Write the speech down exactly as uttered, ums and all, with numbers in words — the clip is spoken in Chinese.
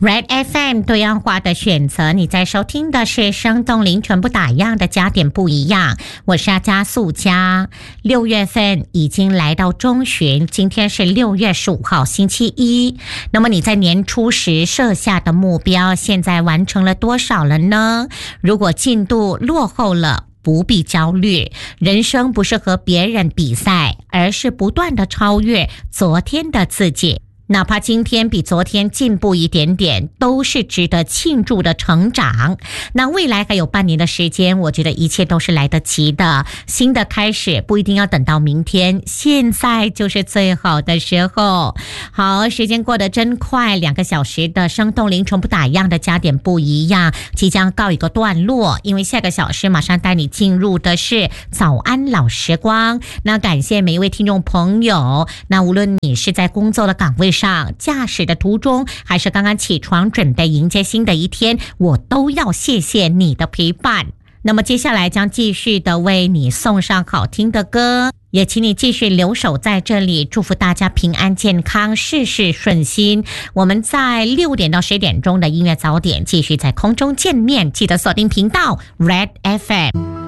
Red F M 多样化的选择，你在收听的是生动灵全部打样的加点不一样，我是阿加素佳。六月份已经来到中旬，今天是六月十五号星期一。那么你在年初时设下的目标，现在完成了多少了呢？如果进度落后了，不必焦虑，人生不是和别人比赛，而是不断的超越昨天的自己。哪怕今天比昨天进步一点点，都是值得庆祝的成长。那未来还有半年的时间，我觉得一切都是来得及的。新的开始不一定要等到明天，现在就是最好的时候。好，时间过得真快，两个小时的生动灵全部打样的加点不一样，即将告一个段落。因为下个小时马上带你进入的是早安老时光。那感谢每一位听众朋友，那无论你是在工作的岗位上，驾驶的途中，还是刚刚起床准备迎接新的一天，我都要谢谢你的陪伴。那么接下来将继续的为你送上好听的歌，也请你继续留守在这里，祝福大家平安健康，事事顺心。我们在六点到十点钟的音乐早点继续在空中见面，记得锁定频道 Red F M。